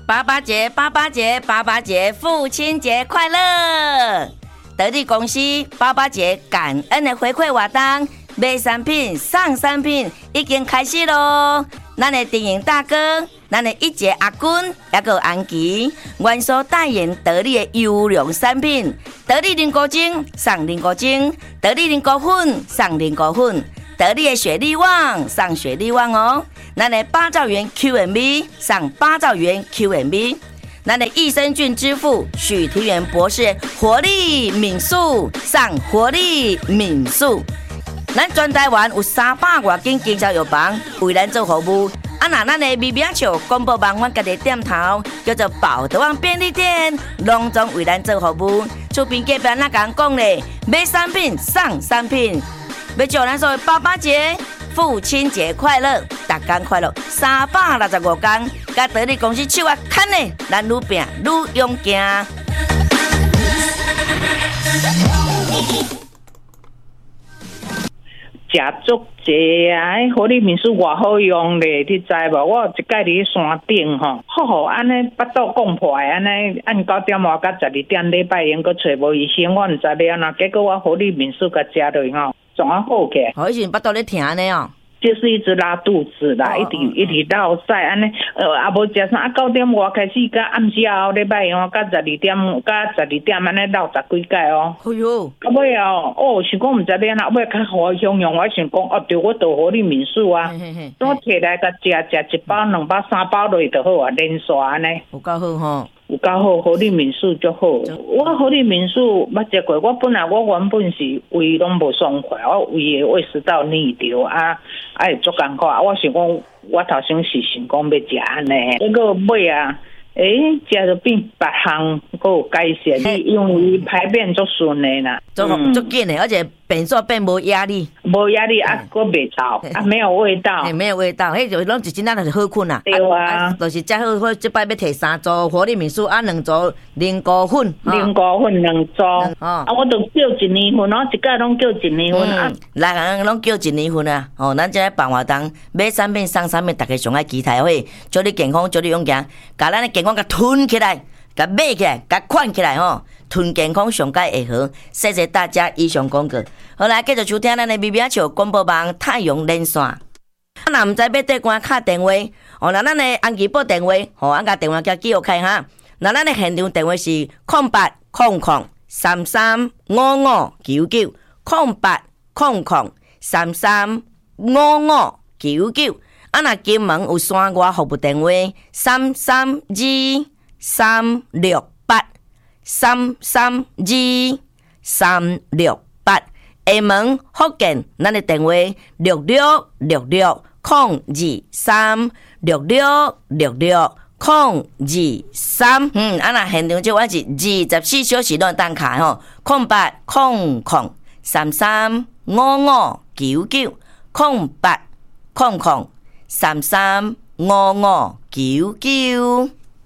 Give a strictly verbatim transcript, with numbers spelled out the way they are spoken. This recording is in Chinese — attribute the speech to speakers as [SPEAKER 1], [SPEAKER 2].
[SPEAKER 1] 爸爸节，爸爸节，爸爸节，父亲节快乐！得力公司爸爸节感恩的回馈活动，买产品送产品已经开始咯。咱的电影大哥，咱的一姐阿君，也有安琪，原所代言得力的优良产品，得力菱果精送菱果精，得力菱果粉送菱果粉，得力的雪力旺送雪力旺哦。咱的八兆元 Q M B 送八兆元 Q M B， 咱的益生菌之父许庭元博士活力敏素送活力敏素。咱全台湾有三百多间经销药房为咱做服务。啊，那咱的米饼球公布网阮家己店头叫做宝德旺便利店，隆重为咱做服务。厝边隔壁那讲讲咧，买产品送产品，要祝咱所有爸爸节、父亲节快乐，大家快乐，三百六十五天，甲得力公司手啊牵咧，咱愈拼愈勇敢。
[SPEAKER 2] 食足济啊！迄活力面酥偌好用咧，你知无？我有一摆伫山顶吼，好好安尼巴肚讲破的，安尼按九点外到十二点礼拜用，佮找无医生，我毋知要安怎。结果我活力面酥甲食落吼，总啊好起来。
[SPEAKER 1] 好，以前巴肚咧疼呢哦。
[SPEAKER 2] 就是一直拉肚子啦，一直一直落屎安尼，呃，也无食啥，啊九点外开始，甲暗时后礼拜用，甲十二点，甲十二点安尼落十几摆哦。
[SPEAKER 1] 哎呦！
[SPEAKER 2] 啊尾哦，哦，想讲毋知要安怎，尾较好享用，我想讲哦，对，我倒活力民宿啊，我摕来甲食食一包、两包、三包落去就好啊，连刷安尼。
[SPEAKER 1] 有够好吼！
[SPEAKER 2] 有够好，活力民宿就好。我活力民宿捌食过，我本来我原本是胃拢无爽快，我胃的胃食道逆流啊，啊会足艰苦。我想讲，我头先是想讲要食安尼，结果尾啊，诶，食着变别项，佫有改善，因为排便足顺的啦，
[SPEAKER 1] 足足紧的，而且便所变无压力，
[SPEAKER 2] 无压力啊，佫袂臭，啊没有味道，
[SPEAKER 1] 没有味道，迄就拢一真仔就是好困啦。
[SPEAKER 2] 对啊，
[SPEAKER 1] 就是遮好，我即摆要摕三组活力民宿，啊两组菱果粉，
[SPEAKER 2] 菱果粉两组，啊我都叫一年份哦，一届拢叫一年份啊，
[SPEAKER 1] 六个人拢叫一年份啊。哦，咱即个办活动买产品送产品，大家上爱期待会，祝你健康，祝你勇敢，甲咱的健康甲吞起来。甲买起来，甲款起来吼，吞健康上界会好。谢谢大家以上广告。好来，继续收听咱的米米笑广播网太阳连线。啊，若毋知要对官敲电话，哦，那咱的安琪报电话，吼，俺甲电话叫记录开哈。那咱的现场电话是空八空空三三五五九九，空八空空三三五五九九。啊，若金门有山外服务电话三三二。三六八三三二三六八，厦门福建，咱的电话六六六六空二三六六六六空二三。嗯，啊那现场即我是二十四小时拢当卡吼，空八空空三三五五九九，空八空空三三五五九九。